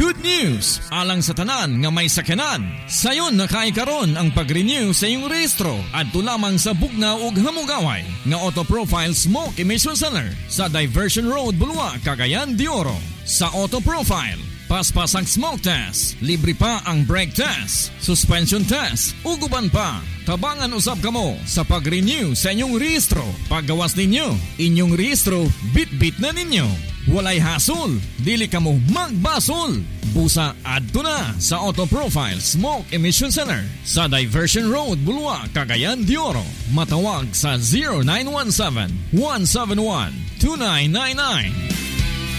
Good news! Alang sa tanan nga may sakyanan. Sayon nakaikaron ang pag-renew sa iyong rehistro at lamang sa bugnaw ug hamugaway nga Auto Profile Smoke Emission Center sa Diversion Road, Bulwa, Cagayan de Oro. Sa Auto Profile, paspas ang smoke test, libre pa ang brake test, suspension test, uguban pa. Tabangan usab kamo sa pag-renew sa inyong rehistro. Paggawas ninyo, inyong rehistro, bit-bit na ninyo. Walay hasol, dili kamo magbasol. Busa adto na sa Auto Profile Smoke Emission Center sa Diversion Road, Bulwa, Cagayan de Oro. Matawag sa 0917-171-2999.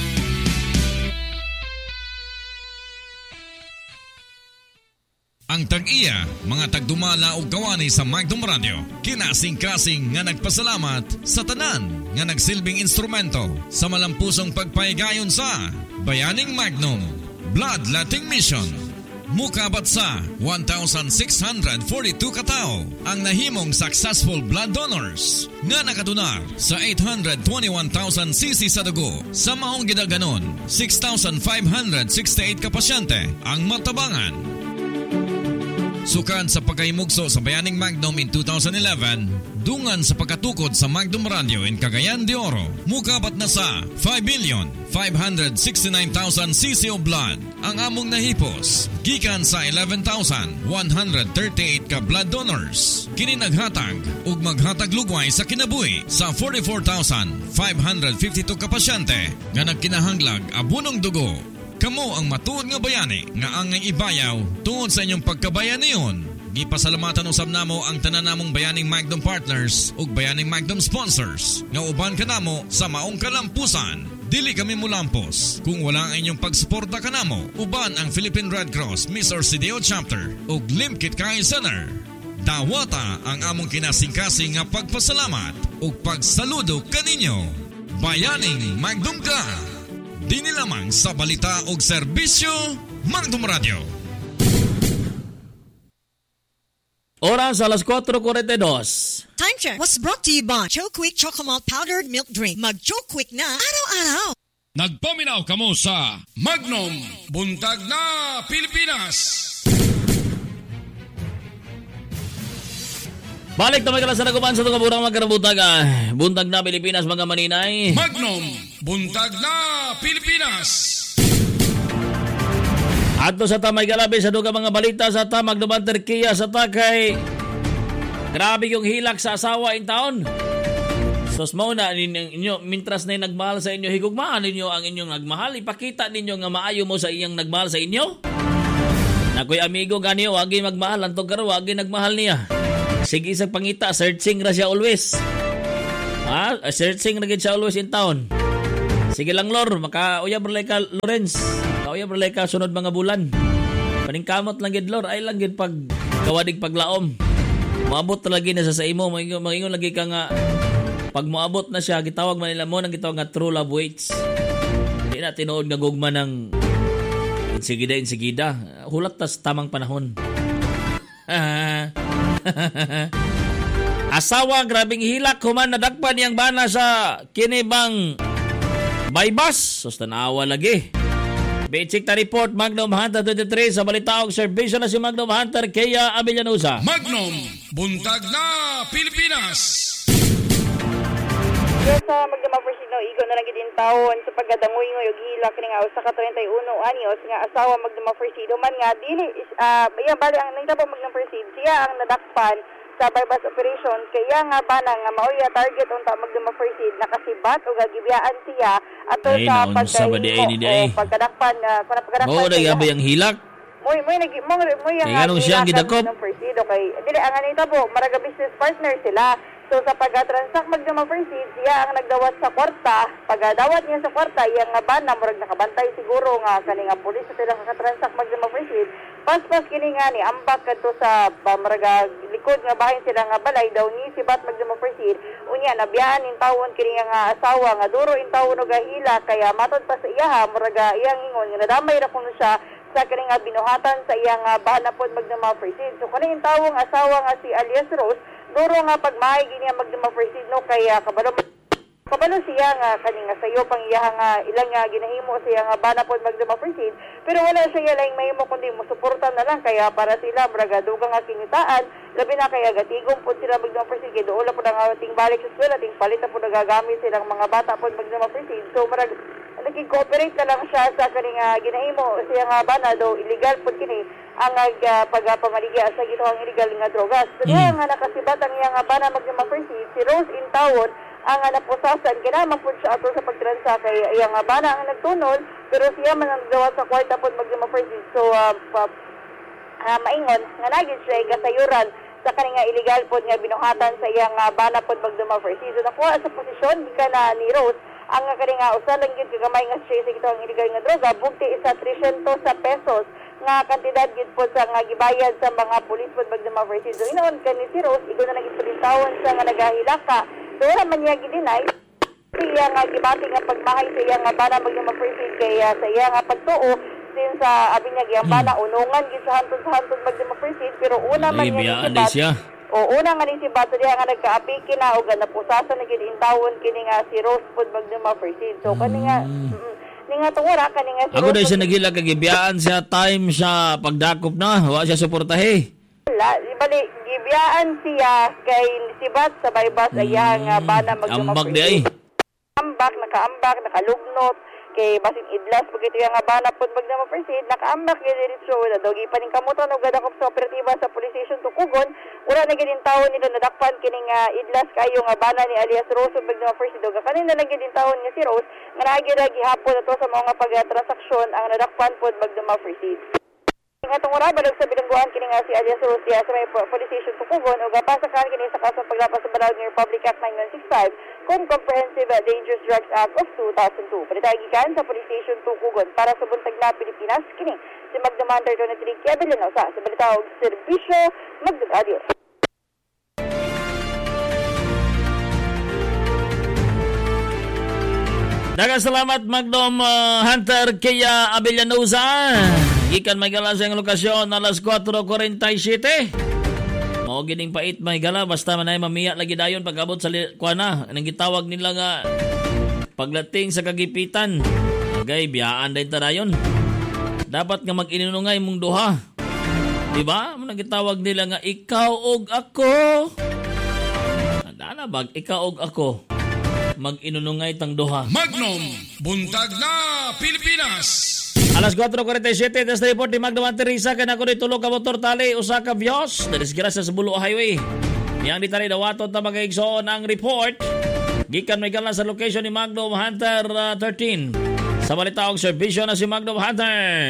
Ang tag-iya, mga tagdumala o kawani sa Magnum Radio, kinasing-kasing nga nagpasalamat sa tanan nga nagsilbing instrumento sa malampusong pagpahigayon sa Bayaning Magnum Bloodletting Mission. Mukabat sa 1,642 katao ang nahimong successful blood donors nga nakadunar sa 821,000 cc sa dugo. Sa maong gidaganon, 6,568 kapasyente ang matabangan. Sukan sa pagkahimugso sa Bayaning Magnum in 2011, dungan sa pagkatukod sa Magnum Radio in Cagayan de Oro, mukabat na sa 5,569,000 cc of blood ang among nahipos, gikan sa 11,138 ka blood donors. Kini naghatag ug maghatag lugway sa kinabuhi sa 44,552 ka pasyente nga nagkinahanglag abunong dugo. Kamo ang matuod nga bayani nga angay ibayaw tungod sa inyong pagkabayan niyon. Gipasalamatan usab namo ang tanan namong Bayaning Magnum partners ug Bayaning Magnum sponsors nga uban kanamo sa maong kalampusan. Dili kami mulampos kung wala ang inyong pagsuporta kanamo. Uban ang Philippine Red Cross Miss Orsideo Chapter ug Limkit Kai Center. Dawata ang among kinasing-kasing nga pagpasalamat ug pagsaludo kaninyo. Bayaning Magnum ka! Dini lamang sa balita o serbisyo, Magnum Radio. Oras alas 4:42. Time check was brought to you by Joe Quick Chocomalt Powdered Milk Drink. Mag-Joe Quick na araw-araw. Nagpaminaw kamo sa Magnum Buntag na Pilipinas. Balik na may kalas na nagupan sa itong kaburang magkarabutag. Buntag na Pilipinas, mga maninay. Magnum Buntag na Pilipinas. Ato sa tamay galabi sa duga mga balita sa tamag naman Turkiya sa takay. Grabe yung hilak sa asawa in taon. Sos mo na ninyo, mintras na nagmahal sa inyo, higugmaan ninyo ang inyong nagmahal. Ipakita ninyo nga maayo mo sa iyang nagmahal sa inyo. Nakoy amigo ganyo, wagi magmahal. Antong karo, wagi nagmahal niya. Sige isang pangita, searching ra siya always. Searching na siya always in town. Sige lang Lor, maka-uyab relay ka Lorenz. Maka-uyab relay ka sunod mga bulan. Paningkamot lang gid Lor, ay lang gid pag kawadig paglaom. Maabot lagi na sa imo, mangingon lagi ka nga pag moabot na siya, gitawag man nila mo nang gitawag nga true love waits. Hindi na tinuod nga gugma ng insigida. Hulat tas tamang panahon. Asawa grabing hilak human nadakpan niyang bana sa kinibang baybas. Sus tanawa lagi. Bechik ta report Magnum Hunter 23 sa balitaog serbisyo na si Magnum Hunter Kaya Abellanusa. Magnum Buntag na Pilipinas. Sa magdamapersino, igo na lang din taon sa pagdadangoy ng hilak ni nga usa ka 31 anyos nga asawa magdamapersino man nga dili bali ang nagtabo magdamapersino siya ang nadakpan sa bypass operation kaya nga bana nga maoya target unta magdamapersino nakasibat o gagibiyaan siya ato sa pagkadakpan mo na gabi ang hilak. Moy ang siyang gidakop kay dili ang nitabo maraga business partner sila. So sa pag-transact magdamapersid, siya ang nagdawat sa kwarta. Pag-dawat niya sa kwarta, iyang nga ban na murag nakabantay siguro nga kani nga pulis sa silang nakatransact magdamapersid. Pas-pas kini nga ni ambak kadto sa maraga likod nga bahin sila nga balay daw ni si bat magdamapersid. Unya nabiyaan in tawon kini nga asawa nga duro in tawon og hila kaya matod pa sa iyaha muraga iyang ingon nga nadamay ra kuno siya sa kani nga binuhatan sa iyang bahan na pod magdamapersid. So kani in tawong asawa nga si alias Rose duro nga pagmahay gini magdamapersid no kaya kabalo Kabalo siya nga kaning sayo pang iya nga ilang nga ginahimo siya nga bana pod magdema-proceed pero wala siya laing mahimo kundi mosuporta na lang kaya para sila braga dugang nga kinitaan labi na kaya gatigom pod sila magdema-proceed kay doon pod ang ating balik sa eskwela ating palita pod nagagamit silang mga bata pod magdema-proceed so marag nagki-cooperate na lang siya sa kaning ginahimo siya nga bana do illegal pod kini ang pagpamaligya sa gitoang illegal nga drogas so nga nakasibat ang iya nga bana magdema-proceed si Rose Intawon ang napusasan kinamang po siya ato sa pagtransa kay iyang bana ang nagtunol pero siya man ang nagawa sa kwarta po magdema-proceed so maingon nga naging siya kasayuran sa kaninga illegal po nga binuhatan sa iyang bana po magdema-proceed so nakuha sa posisyon gikan na ni Rose ang kaninga usa lang gyud kagamay nga siya sa itong illegal nga droga bugti isa 300 sa pesos nga kantidad gyud po sa nga gibayad sa mga pulis po magdema-proceed so inoon kani si Rose igo na nagipulitawon sa nga nagahilaka so wala man niya gidinay siya nga gibati nga pagmahay sa iya nga bana magdema-proceed kaya sa iya nga pagtuo since abi niya giyang bana unungan gid sa hantod magdema-proceed pero una man niya siya una nga ni si Bato diha nga nagkaapiki na o napusasan na gid intawon kini nga si Rose pod magdema-proceed so kani nga ninga tungora kani nga si ako dai siya nagila kagibiyaan siya time sa pagdakop na wa siya suportahe bali gibiyaan siya kay sibat sa baybas aya nga bana magdema-proceed nakaambak nakalugnot kay basin idlas pagito nga bana pod magdema-proceed nakaambak gyud diretso na dogi pa ning kamutan og gadakop sa operatiba sa police station Tukugon wala na gyud tawon nila nadakpan kining idlas kayo nga bana ni alias Rose magdema-proceed og kanina na gyud tawon nga si Rose nga naagi gihapon ato sa mga pagtransaksyon ang nadakpan pod magdema-proceed nga tungora balog sa bilangguan kini nga si alias Rose sa may police station Tukugon og pasakan kini sa kaso paglapas sa Balao Republic Act 9165 kung Comprehensive Dangerous Drugs Act of 2002. Panitagikan sa Police Station Tukugon para sa buntag na Pilipinas, kini si Magdamander 23 Kiabilino sa balitaog serbisyo Magdamadio. Daghang salamat Magdom Hunter Kaya Abellanosa. Gikan may gala sa lokasyon alas 4:47. Mao gining pait may gala basta man ay mamiya lagi dayon pag-abot sa kuana nang gitawag nila nga paglating sa kagipitan. Agay biyaan day ta dayon. Dapat nga mag-inunungay mong duha. Di ba? Nang gitawag nila nga ikaw og ako. Ana bag ikaw og ako. Mag-inunungay tang duha. Magnum Buntag na Pilipinas. Alas 4:47 das report ni Magdamander Teresa kana ko tulog ka motor tali usa ka Vios disgrasya sa Bulo Highway. Yang ditari dawaton ta magaigsoon ang report gikan may gala sa location ni Magnum Hunter 13. Sa balitaog serbisyo na si Magnum Hunter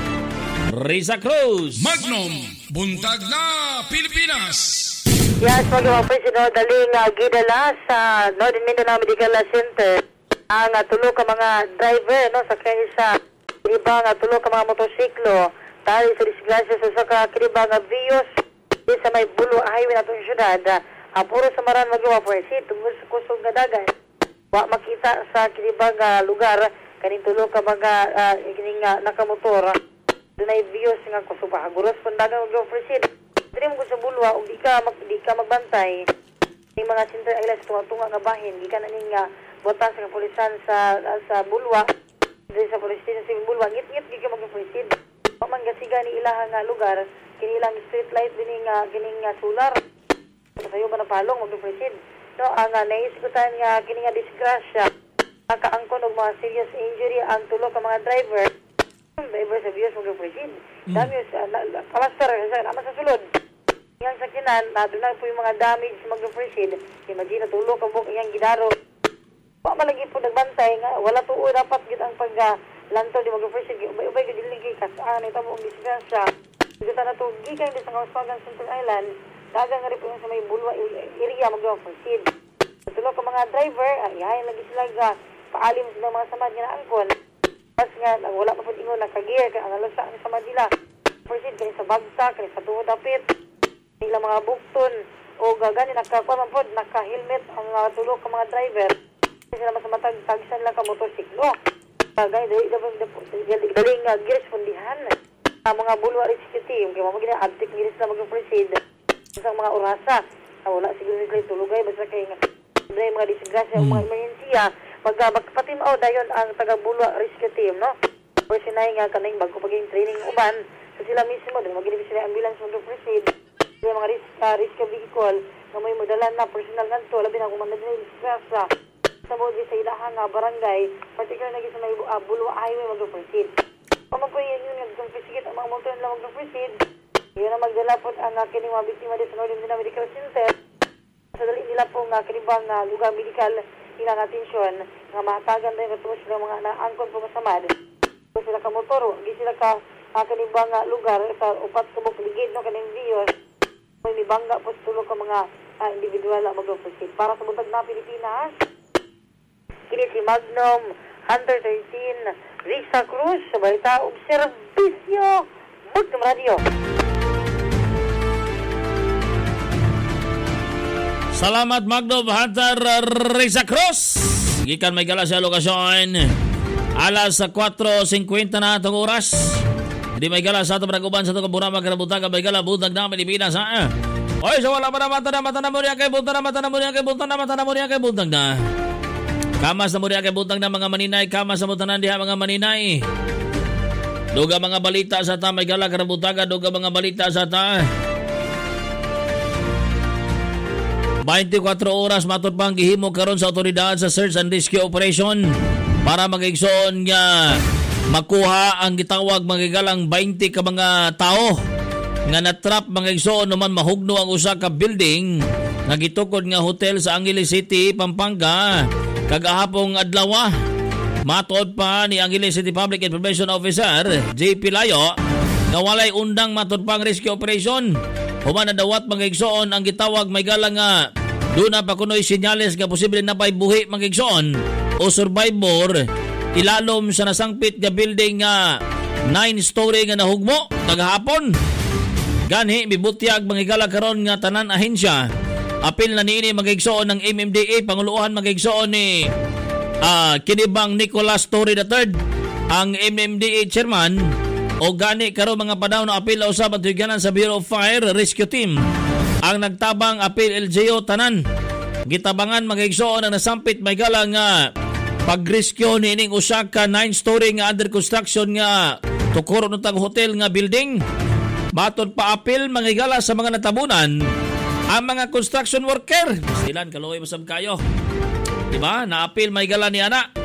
Risa Cruz. Magnum Buntag na Pilipinas. Yes, mag-operasyon daling gidala sa Northern Mindanao Medical Center ang tulo ka mga driver no sa kaysa iba nga tulo ka mga motosiklo tali sa disgrasya sa saka kriba nga Vios sa may Bulo Highway natong syudad ang puro samaran mag-operasyon tungkol sa kusog nga dagan wa makita sa kriba nga lugar kaning tulo ka mga kining nakamotor dunay Vios nga kusog pa guros pandagan mag-operasyon diri mo sa Bulwa ug di ka magbantay ning mga center islands tunga nga bahin gikan ning botas sa kapulisan sa Bulwa diri sa police station sa Bulwa ngit-ngit gi ka mag-proceed man gasiga ni ilaha nga lugar kini ilang street light dining kining solar sayo ba na palong mag-proceed no ang naisigutan nga kini nga disgrasya nakaangkon og mga serious injury ang tulo ka mga driver sa Vios mag-proceed dami sa kalastar sa sulod yang sakinan nadunay po yung mga damage mag-proceed imagine tulo ka buk iyang gidaro wa malagi po nagbantay nga wala tuo dapat gid ang paglantaw di mag-proceed ubay gid dili kas ani ta mo disgrasya kita na to gikan di sa Kauswagan Central Island dagang nga rin po sa may Bulwa area mag-proceed tulo ka mga driver ayahay lagi sila paalim sa mga samad nga angkon pas nga wala pa pud ingon nakagear kay ang alusa sa Manila proceed kay sa bagsak kay sa tuod dapit nila mga bukton o gagani nakakuha man pod naka-helmet ang tulo ka mga driver sila mas matag-tagsan lang ka motorsiklo bagay daling giris pundihan ang mga Bulwa Executive kaya mamagin na abdik giris na mag-proceed sa mga orasa wala siguro nila tulugay basta kay may mga disgrasya o mga emergensiya, magpatimaw dayon ang taga-Bulwa Rescue Team, no? Or sinay nga kaning bago paging training uban, so sila mismo din magiging sila ambulance mo proceed, sila mga rescue vehicle na may modalan na personal ngadto labi na kumanda din disgrasya sa mga sa ilaha nga barangay, particular na sa may Bulwa Highway mag-proceed. Kung magpuyin yun nga proceed ang mga motor na mag-proceed, yun na magdala po ang kining mga biktima din sa Northern Mindanao Medical Center. Sa dali nila po nga kinibang lugar medical ilang atensyon nga mahatagan din katulad sila mga naangkon po kasamad. So sila ka motor, hindi sila ka kinibang lugar sa upat subok ligid no kaning video. May bangga po sa tulog ka mga individual na mag-proceed. Para sa buntag na Pilipinas, kini si Magnum Hunter 13 Risa Cruz sa balita ug serbisyo Magnum Radio. Salamat Magnum Hunter Risa Cruz. Gikan may gala sa lokasyon. Alas 4:50 na itong oras. Hindi may gala sa itong panaguban sa itong kaburama karabutaga may gala buntag na Pilipinas ha. Oy, so wala pa na mata na mo niya kay buntag na. Kamas na mo niya kay buntag na mga maninay. Kamas na mo tanan diha mga maninay. Duga mga balita sa ta may gala karabutaga. Duga mga balita sa ta. 24 oras matod pang gihimo karon sa otoridad sa search and rescue operation para magigsoon nga makuha ang gitawag magigalang 20 ka mga tao nga natrap magigsoon naman mahugno ang usa ka building nga gitukod nga hotel sa Angeles City, Pampanga kagahapong adlaw. Matod pa ni Angeles City Public Information Officer JP Layo nga walay undang matod pang rescue operation. Human na dawat magigsoon ang gitawag may galang nga doon na pa kuno'y sinyales nga posible na pa'y buhi magigsoon o survivor ilalom sa nasangpit nga building nga 9-story nga nahugmo kagahapon. Ganhi mibutyag magigala karon nga tanan ahensya. Apil na niini magigsoon ng MMDA panguluhan magigsoon ni kinibang Nicolas Torre III ang MMDA chairman. O gani karon mga panahon na apil usab ang tuiganan sa Bureau of Fire Rescue Team ang nagtabang apil LGO tanan gitabangan magigsoon ang nasampit may galang nga pag-rescue nining usa ka 9-story nga under construction nga tukuro nutang hotel nga building. Matod pa apil magigala sa mga natabunan ang mga construction worker. Silan kaluoy masab kayo, diba? Naapil may gala ni ana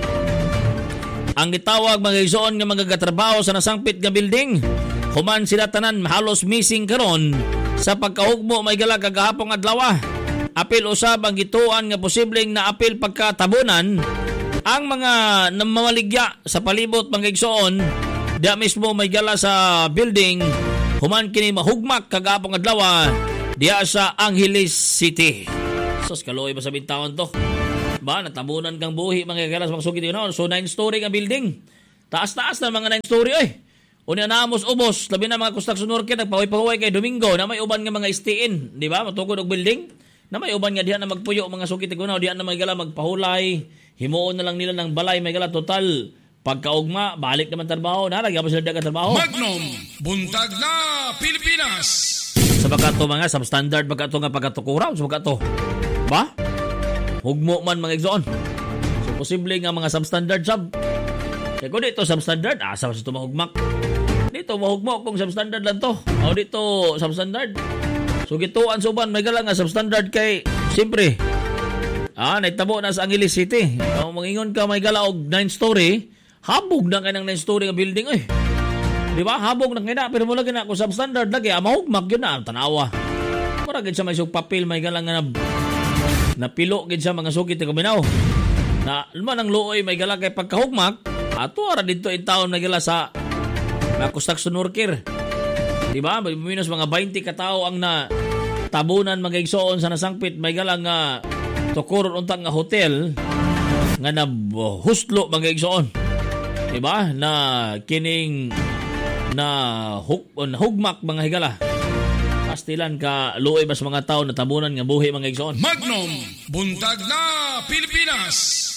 ang gitawag magigsoon nga magagatrabaho sa nasangpit nga building. Human sila tanan halos missing karon sa pagkahugmo may gala kagahapong adlaw. Apil usab ang gituan nga posibleng naapil pagkatabunan ang mga namaligya sa palibot magigsoon diya mismo may gala sa building. Human kini mahugmak kagahapong adlaw diya sa Angeles City. Sus kaluoy ba sa bintawon to? Ba, natabunan kang buhi mga kagalas magsugid yun. So 9-story nga building. Taas-taas na mga 9-story oy. Unya naamos ubos, labi na mga construction worker nagpahuy-pahuy kay Domingo na may uban nga mga istiin, di ba? Matukod og building. Na may uban nga diha na magpuyo mga sugid kuno, diha na magala magpahulay. Himuon na lang nila ng balay may gala total. Pagkaugma, balik naman trabaho, nalagyan pa sila dagat trabaho. Magnum, buntag na Pilipinas. Sa bakato mga substandard bakato nga pagkatukuraw sa bakato. Ba? Hugmo man mga igsoon. So posible nga mga substandard sub. Kaya kung dito substandard, asa sa ito mahugmak. Dito mahugmo kung substandard lang to. O dito substandard. So gituan suban may gala nga substandard kay siyempre. Naitabo na sa Angeles City. Kung mangingon ka may gala og 9-story, habog na kayo ng 9-story nga building eh. Di ba? Habog na kayo na. Pero mula gina kung substandard lagi, mahugmak yun na. Tanawa. Maragid siya may papel may gala nga napilo gid siya mga sugit ng kaminaw. Na luman ang luoy may gala kay pagkahugmak, ato ara dito in town may gala sa mga construction worker. Di ba? Minus mga 20 ka tao ang na tabunan magigsoon sa nasangpit may gala nga tukuron untang nga hotel nga na hustlo magigsoon. Di ba? Na kining na hugmak mga higala. Pastilan ka luoy bas mga tao na tabunan nga buhi mga igsoon. Magnum, buntag na Pilipinas.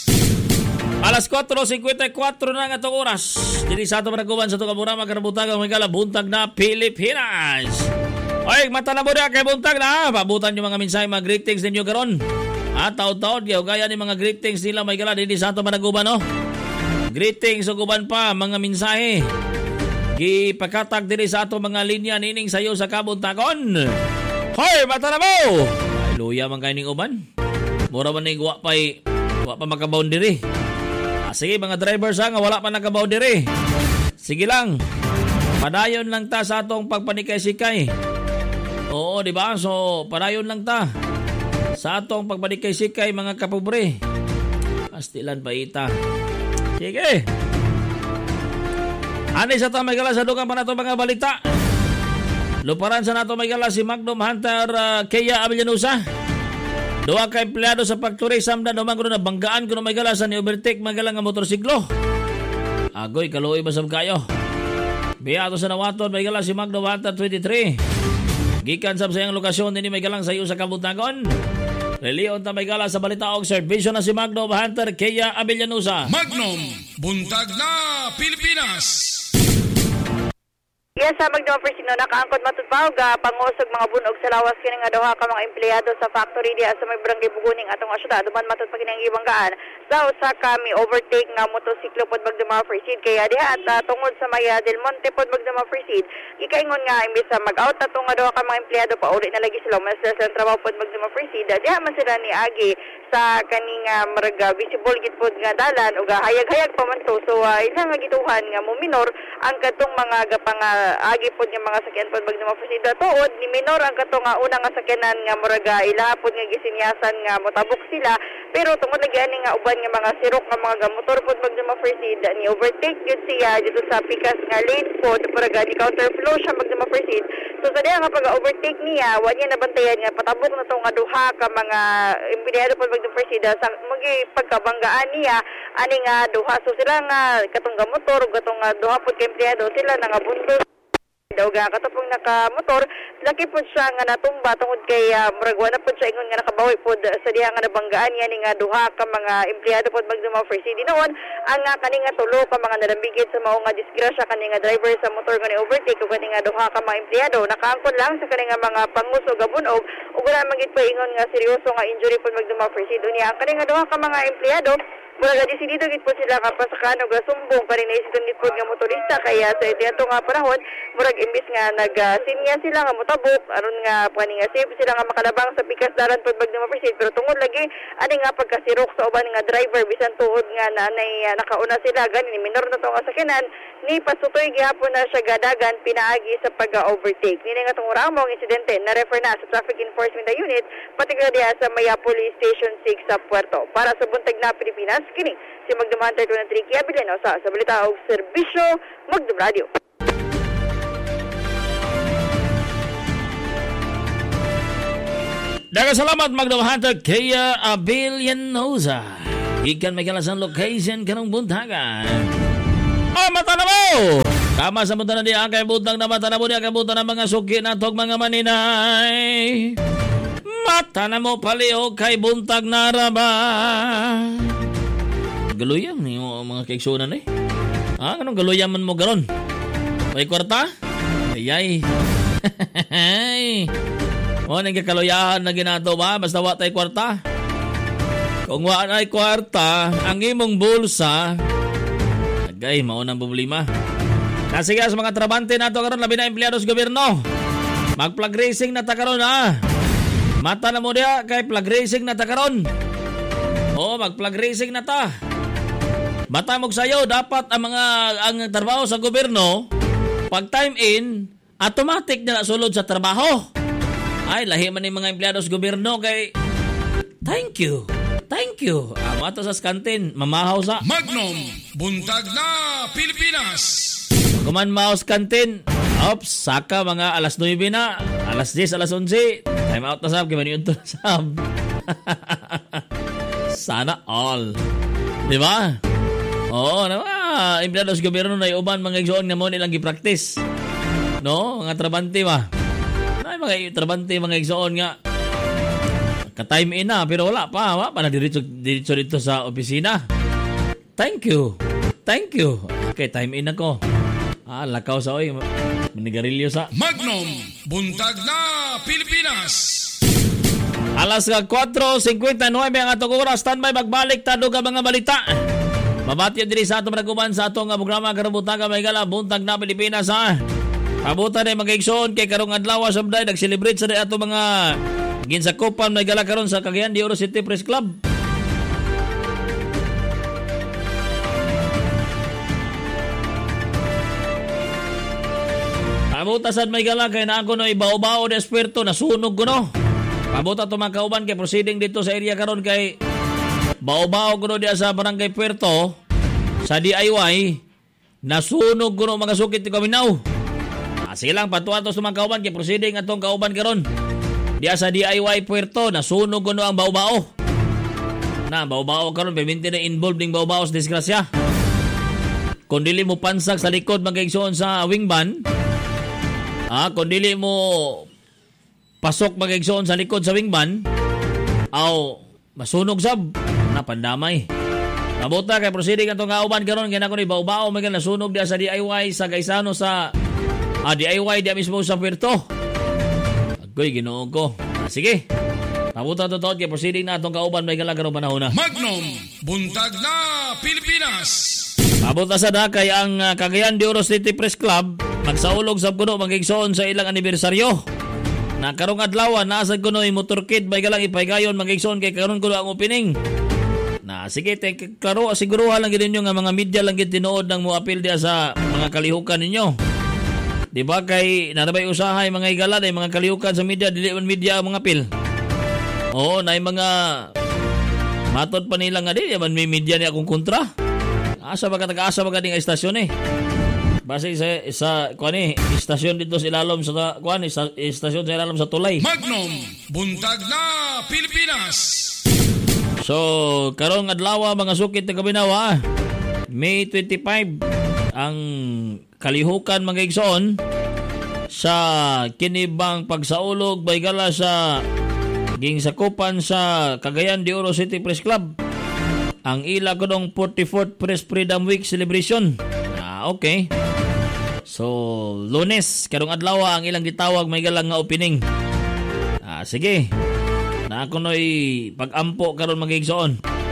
Alas 4:54 na nga itong oras. Dili sa ato managuban sa itong kamurama karabutagang mga gala buntag na Pilipinas. Oy, mata na mo na kay buntag na. Pabutan yung mga mensahe, mga greetings ninyo karon. Taon-taon yaw gaya ni mga greetings nila may gala hindi sa ato managuban no. Greetings ug uban pa mga mensahe. Gipakatag diri sa ato mga linya nining sayo sa kabuntagon. Hoy, mata na mo. Ay, luya man kay ning uban. Mura man ning wa pa maka-boundary. Sige mga drivers nga wala pa naka-boundary. Sige lang. Padayon lang ta sa atong pagpanikay-sikay. Oo, di ba? So, padayon lang ta sa atong pagpanikay-sikay mga kapobre. Pastilan pa ita. Sige. Ani sa tamay gala sa dugang pa nato mga balita. Luparan sa nato may gala si Magnum Hunter Kea Avillanusa. Duha ka empleyado sa factory samdan naman ko na banggaan ko na may gala sa ni-overtake magala nga motorsiklo. Agoy, kaluoy basab kayo. Biya ato sa nawaton may gala si Magnum Hunter 23. Gikan sa sayang lokasyon din may galang sa iyo sa kabuntagon. Reliyon ta may gala sa balita og serbisyo na si Magnum Hunter Kea Avillanusa. Magnum, buntag na Pilipinas. Yes, sa Magnum Persino, nakaangkot matutpawag, pangusog mga bunog sa lawas kini nga daw ka mga empleyado sa factory diya sa may barangay Buguning atong asyudad. Duman matut pa kinang ibanggaan sa usa ka mi overtake nga motosiklo pod magduma proceed kaya diha at tungod sa Maya del Monte pod magduma proceed. Gikaingon nga imbis sa mag-out ato nga daw ka mga empleyado pa uli na lagi sila mas sa trabaho pod magduma proceed. Diha man sila ni agi sa kaning marga visible gid pod nga dalan ug hayag-hayag pa man to. So ilang nga gituhan nga mo minor ang katong mga gapang agi pod nga mga sakyan pod magduma proceed tuod ni minor ang katong una nga sakyanan nga muraga ilahapon nga gisinyasan nga motabok sila pero tungod lagi ani nga uban nga mga sirok nga mga motor pod magduma proceed ni overtake gyud siya dito sa pikas nga lane pod muraga ni counterflow siya magduma proceed. So sa diha nga pag-overtake niya wa niya nabantayan nga patabok na to nga duha ka mga empleyado pod magduma proceed sa magi pagkabanggaan niya ani nga duha so sila nga katong ga motor ug katong duha pod ka empleyado sila nga bundos daw ga katapong naka-motor laki po siya nga natumba tungod kay murag na po siya ingon nga nakabawi po sa diha nga nabanggaan yan nga duha ka mga empleyado po magduma for city noon ang kani nga tulo ka mga nalambigit sa mao nga disgrasya kani nga driver sa motor nga ni overtake ug kani nga duha ka mga empleyado nakaangkon lang sa kani nga mga pangusog gabunog ug wala magid pa ingon nga seryoso nga injury po magduma for city unya ang kani nga duha ka mga empleyado murag desidido gid po sila nga pasakan og sumbong kani naisiton gid po nga motorista kaya sa diadto nga panahon murag imbis nga nagsinya sila nga motabok aron nga pani nga safe sila nga makalabang sa pikas dalan pod magduma proceed pero tungod lagi ani nga pagkasirok sa uban nga driver bisan tuod nga nanay nakauna sila gani ni minor na to nga sakyanan ni pasutoy gihapon na siya gadagan pinaagi sa pag-overtake nini nga tong ramong insidente na refer na sa Traffic Enforcement Unit particular diha sa Maya Police Station 6 sa Puerto para sa buntag na Pilipinas kini si Magnum Hunter 23 Kea Avillanusa sa balita og serbisyo Magnum Radio. Daghang salamat Magnum Hunter Kea Avillanusa. Ikan may kalasan location kanong buntagan. Mata na mo! Tama sa bunta na diya kay buntang na mata na mo diya kay bunta na mga suki na tog mga maninay. Mata na mo paliog kay buntag naraba. Galuyang ni mga kaiksunan eh. Anong galuyang man mo garon? May kwarta? Ayay. O, nagkakaluyahan na ginato ba? Basta wa tayo kwarta. Kung wa ay kwarta, ang imong bulsa, agay, maunang problema. Kasi sa mga trabante nato karon labi na empleyado sa gobyerno. Mag-flag racing na ta karon ha. Mata na mo diya kay flag racing na ta karon. O, mag-flag racing na ta. Matamog sayo, dapat ang trabaho sa gobyerno, pag time in, automatic na sulod sa trabaho. Ay, lahi man yung mga empleyado sa gobyerno kay thank you. Thank you. Mato sa kantin, mamahaw sa Magnum, buntag na Pilipinas. Kuman mahaw sa kantin, ops, saka mga alas 9 na, alas 10, alas 11. Time out na sab, kaya yun to sab. Sana all. Di ba? Oo, empleyado sa gobyerno na iuban mga igsoon nga mo nilang gipractice. No, mga trabante ba? Ay, mga trabante, mga igsoon nga. Ka-time in na, pero wala pa na diretso dito sa opisina. Thank you. Thank you. Okay, time in ako. Lakaw sa oy. Manigarilyo sa Magnum, buntag na Pilipinas. Alas 4:59 ang atong oras. Standby magbalik tado ka mga balita. Mabati diri sa atong naguban sa atong programa karong butang may gala buntag na Pilipinas ha. Pabuta na mga igsoon kay karong adlaw sabday nag-celebrate sa ato mga ginsakupan may gala karon sa Cagayan de Oro City Press Club. Pabuta sad may gala kay naa ko no ibaw-baw de espirito nasunog ko no. Pabuta to mga kauban kay proceeding dito sa area karon kay baw-baw ko no diya sa Barangay Puerto sa DIY nasunog ko no mga sukit ni Kaminaw. Sige lang patuatos sa mga kauban kay proceeding atong kauban karon. Diya sa DIY Puerto, nasunog ko no ang baw-bao. Na, baw-bao karon paminti na involved ng baw-bao sa disgrasya. Kung dili mo pansag sa likod magigsoon sa wingban, kung dili mo pasok magigsoon sa likod sa wingban, masunog sab, na pandamay. Mabuta kay proceeding atong kauban karon kaya ko ni baw-bao may nasunog diya sa DIY sa Gaisano sa DIY diya mismo sa Puerto. Agoy, ginoo ko. Sige. Pabuta to kay proceeding na atong kauban may galagaro panahon na. Magnum, buntag na Pilipinas. Pabuta sa dakay ang Cagayan de Oro City Press Club magsaulog sa kuno magigsoon sa ilang anibersaryo. Na karong adlaw naasad kuno motorkid may galang ipaygayon magigsoon kay karon kuno ang opening. Na sige klaro siguruhan lang gid ninyo nga mga media lang gid tinuod nang moapil dia sa mga kalihukan ninyo. Di ba kay narabay usahay mga igala ay mga kalihukan sa media dili man media ang mga pil. Oo, na mga matod pa nila nga di man may media ni akong kontra. Asa ba ka taga-asa ba kading istasyon eh. Base sa kuan istasyon dito sa ilalom sa kuan istasyon sa ilalom sa tulay. Magnum, buntag na Pilipinas. So, karong adlaw mga sukit na Kaminaw May 25 ang kalihukan mga igsoon sa kinibang pagsaulog baygala sa gingsakupan sa Cagayan de Oro City Press Club ang ila kunong 44th Press Freedom Week celebration. Okay. So, Lunes karong adlaw ang ilang gitawag may galang nga opening. Sige. Na ako no'y pag-ampo karon mga igsoon.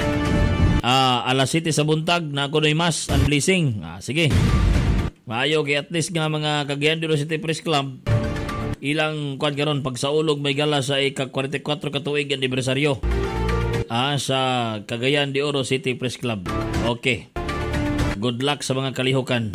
Alas 7 sa buntag na ako no'y mass and blessing. Sige. Maayo kay at least nga mga Cagayan de Oro City Press Club ilang kuan karon pagsaulog may gala sa ika-44 katuig anibersaryo sa Cagayan de Oro City Press Club. Okay. Good luck sa mga kalihukan.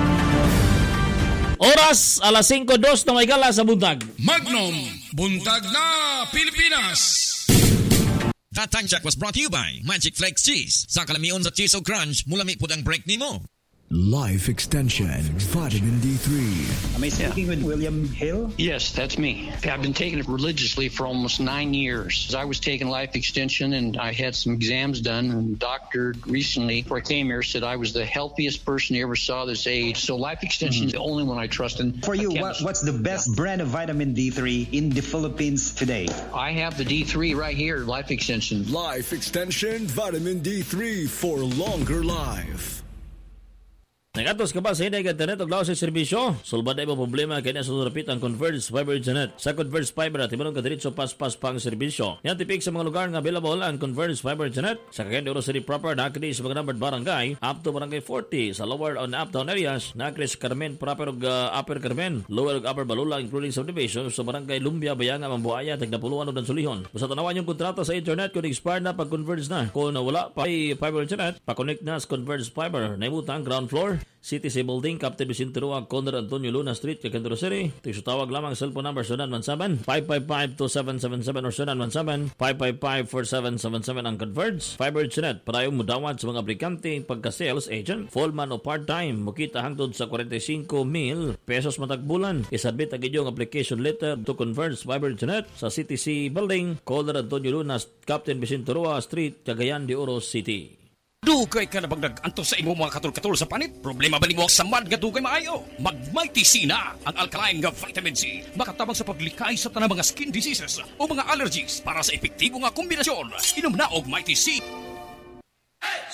Oras alas 5:02 na may gala sa buntag. Magnum, buntag na Pilipinas. That time check was brought to you by Magic Flakes Cheese. Sa kalamion sa cheese o crunch, mulami po ang break nimo. Life Extension, Vitamin D3. Am I speaking with William Hill? Yes, that's me. I've been taking it religiously for almost 9 years. I was taking Life Extension and I had some exams done, and the doctor recently, before I came here, said I was the healthiest person he ever saw this age. So Life Extension is the only one I trust. And for you, what's the best brand of vitamin D3 in the Philippines today? I have the D3 right here, Life Extension. Life Extension, Vitamin D3 for longer life. Nagatos ka ba sa hindi internet o glaw sa serbisyo? Sulbad ay mo problema kaya nasa surapit ang Converge Fiber Internet. Sa Converge Fiber at imanong kadiritso pas-pas pang serbisyo. Yan tipik sa mga lugar nga available ang Converge Fiber Internet. Sa Cagayan de Oro City proper, nakakili sa mga numbered barangay up to barangay 40. Sa lower on uptown areas, nakakili sa Carmen proper o upper Carmen, lower o upper Balula including subdivision sa barangay Lumbia, Bayanga, Mambuaya, Tigdapuluan o Dansulihon. Sa tanawan yung kontrata sa internet kung expired na pag-converge na. Kung wala pa ay Fiber Internet, pa-connect na sa Converge Fiber. Naimutang ground floor, CTC Building, Captain Vicente Rua, Conrad Antonio Luna Street, Cagayan de Oro City. Tawag lamang cellphone number 0917-555-2777 or 0917-555-4777 ang Converge Fiber Internet. Para yung mudawad sa mga aplikante, pagka-sales agent, full-man o part-time, mukita hangtod sa 45,000 pesos matagbulan. Isabit ang inyong application letter to Converge Fiber Internet sa CTC Building, Conrad Antonio Luna, Captain Vicente Rua Street, Cagayan de Oro City. Dugay ka na bang nag-anto sa imo mga katul-katul sa panit? Problema ba ni mo ang samad nga dugay maayo? Mag-Mighty C na ang alkaline nga vitamin C. Makatabang sa paglikay sa tanang mga skin diseases o mga allergies para sa epektibo nga kombinasyon. Inom na og Mighty C.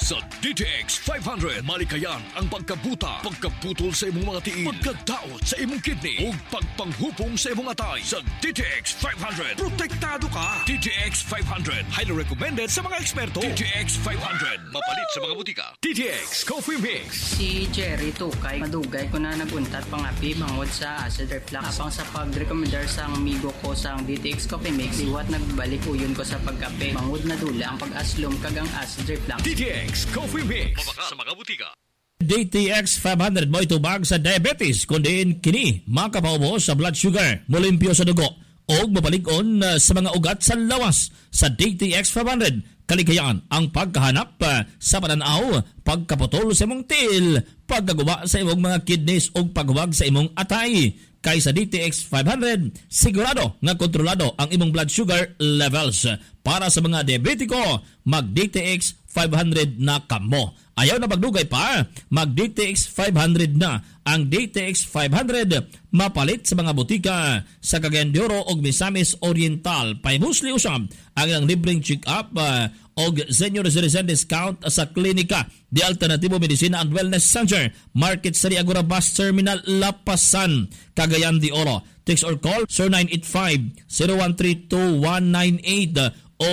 Sa DTX 500, malikayan ang pagkabuta, pagkaputol sa imong mga tiil, pagkadaot sa imong kidney, ug pagpanghupong sa imong atay. Sa DTX 500, protektado ka. DTX 500, highly recommended sa mga eksperto. DTX 500, mapalit sa mga butika. DTX Coffee Mix. Si Jerry Tukay, madugay ko na naguntat pangapi bangod sa acid reflux. Apang sa pag-recommendar sa amigo ko sa DTX Coffee Mix, iwat nagbalik uyon ko sa pagkape. Bangod na dula ang pag-aslom kagang acid reflux. DTX Coffee Mix. Mabaka sa mga butika. DTX 500 mo itubag sa diabetes kundi kini makapaubo sa blood sugar, molimpyo sa dugo o mabalig-on sa mga ugat sa lawas. Sa DTX 500 kaligayaan ang pagkahanap sa pananaw, pagkaputol sa imong til, pagkaguba sa imong mga kidneys o paghuwag sa imong atay. Kay sa DTX 500, sigurado nga kontrolado ang imong blood sugar levels. Para sa mga diabetiko, mag-DTX 500 na kamo. Ayaw na magdugay pa, mag-DTX 500 na. Ang DTX 500 mapalit sa mga butika sa Cagayan de Oro o Misamis Oriental. Paimusli usab ang ilang libreng check-up o senior citizen discount sa klinika di Alternatibo Medicina and Wellness Center, Market sa Agora Bus Terminal, Lapasan, Cagayan de Oro. Text or call 0985-0132-198 o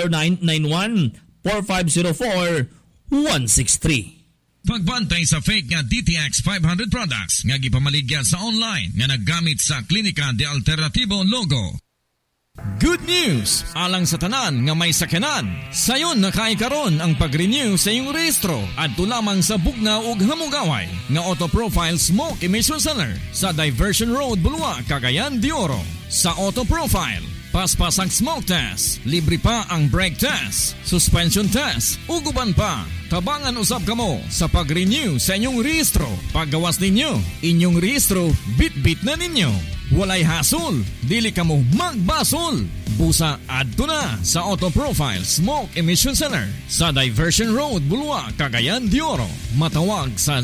0991-4504-163. Pagbantay sa fake nga DTX 500 products nga gipamaligya sa online nga naggamit sa Klinika de Alternativo logo. Good news! Alang sa tanan nga may sakyanan, sayon nakaikaron ang pag-renew sa iyong rehistro at lamang sa bugnaw ug hamugaway nga Auto Profile Smoke Emission Center sa Diversion Road, Bulwa, Cagayan de Oro. Sa Auto Profile, paspas ang smoke test, libre pa ang brake test, suspension test, uguban pa. Tabangan usab kamo sa pag-renew sa inyong rehistro. Paggawas ninyo, inyong rehistro, bit-bit na ninyo. Walay hasol, dili kamo magbasol. Busa adto na sa Auto Profile Smoke Emission Center sa Diversion Road, Bulwa, Cagayan de Oro. Matawag sa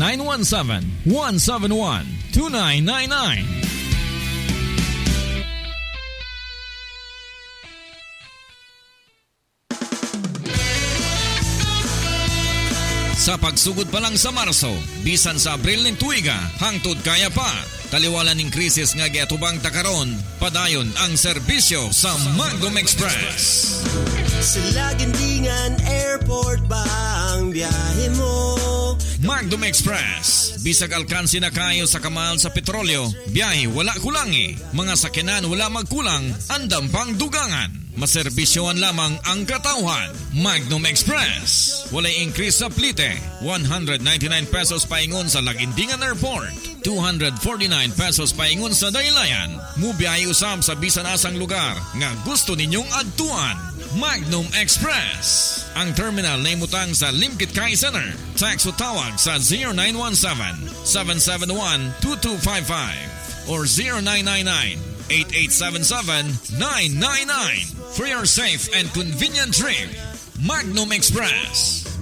0917-171-2999. Sa pagsugod pa lang sa Marso, bisan sa Abril ng tuiga, hangtod kaya pa. Taliwalan ng krisis nga giatubang takaron, padayon ang serbisyo sa Magnum Express. Sa Lagandingan Airport ba ang biyahe mo? Magnum Express, bisag alkansi na kayo sa kamal sa petrolyo, biyahe wala kulangi, mga sakyanan wala magkulang, andam pang dugangan. Maserbisyoan lamang ang katawhan. Magnum Express. Walay increase sa plite. 199 pesos paingon sa Lagindingan Airport. 249 pesos paingon sa Daylayan. Mubiyahe usab sa bisan asang lugar nga gusto ninyong adtuan. Magnum Express. Ang terminal na imutang sa Limkit Kai Center. Tax o tawag sa 0917-771-2255 or 0999-8877-999 for your safe and convenient trip. Magnum Express.